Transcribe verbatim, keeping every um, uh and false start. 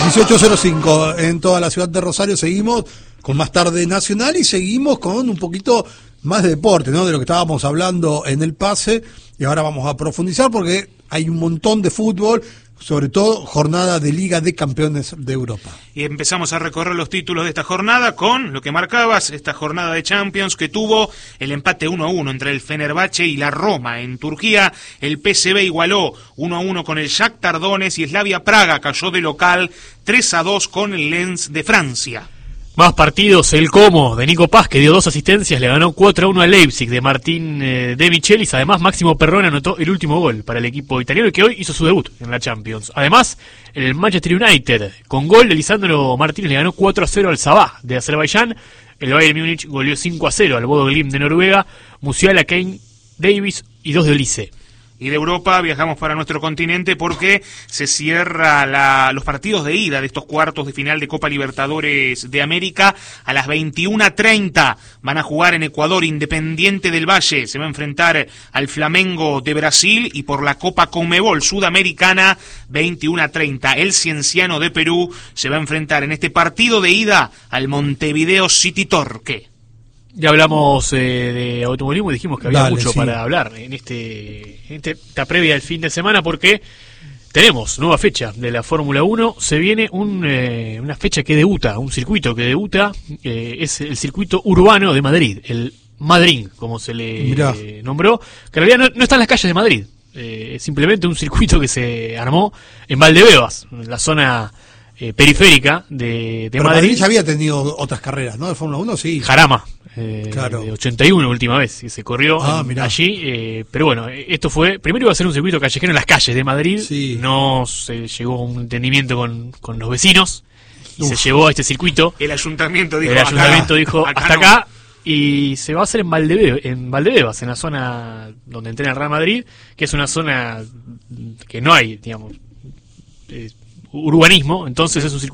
dieciocho cero cinco en toda la ciudad de Rosario. Seguimos con Más Tarde Nacional y seguimos con un poquito más de deporte, ¿no? De lo que estábamos hablando en el pase, y ahora vamos a profundizar porque hay un montón de fútbol, sobre todo jornada de Liga de Campeones de Europa. Y empezamos a recorrer los títulos de esta jornada con lo que marcabas, esta jornada de Champions que tuvo el empate uno a uno entre el Fenerbahce y la Roma. En Turquía el P S V igualó uno a uno con el Shakhtar Donetsk y Slavia Praga cayó de local tres a dos con el Lens de Francia. Más partidos, el Como de Nico Paz, que dio dos asistencias, le ganó cuatro a uno al Leipzig de Martín eh, De Michelis. Además, Máximo Perrone anotó el último gol para el equipo italiano, y que hoy hizo su debut en la Champions. Además, el Manchester United, con gol de Lisandro Martínez, le ganó cuatro a cero al Sabah de Azerbaiyán. El Bayern Múnich goleó cinco a cero al Bodo Glimt de Noruega. Musiala, Kane, Davis y dos de Olise. Y de Europa viajamos para nuestro continente porque se cierra la, los partidos de ida de estos cuartos de final de Copa Libertadores de América. A las veintiuna treinta van a jugar en Ecuador. Independiente del Valle se va a enfrentar al Flamengo de Brasil, y por la Copa Conmebol Sudamericana, veintiuna treinta, el Cienciano de Perú se va a enfrentar en este partido de ida al Montevideo City Torque. Ya hablamos eh, de automovilismo y dijimos que había Dale, mucho sí. para hablar en este en este, esta previa del fin de semana, porque tenemos nueva fecha de la Fórmula uno. Se viene un, eh, una fecha que debuta, un circuito que debuta, eh, es el circuito urbano de Madrid, el Madrid, como se le eh, nombró, que en realidad no, no está en las calles de Madrid, eh, es simplemente un circuito que se armó en Valdebebas, en la zona eh, periférica de, de Pero Madrid. Madrid ya había tenido otras carreras, ¿no? De Fórmula uno, sí. Jarama. Eh, claro. De ochenta y uno última vez que se corrió ah, en, allí, eh, pero bueno, esto fue, primero iba a ser un circuito callejero en las calles de Madrid, sí. No se llegó a un entendimiento con, con los vecinos y Uf. se llevó a este circuito. El ayuntamiento dijo, el ayuntamiento acá, dijo acá hasta no. acá, y se va a hacer en Valdebebas, en Valdebebas, en la zona donde entrena el Real Madrid, que es una zona que no hay, digamos, eh, urbanismo, entonces es un circuito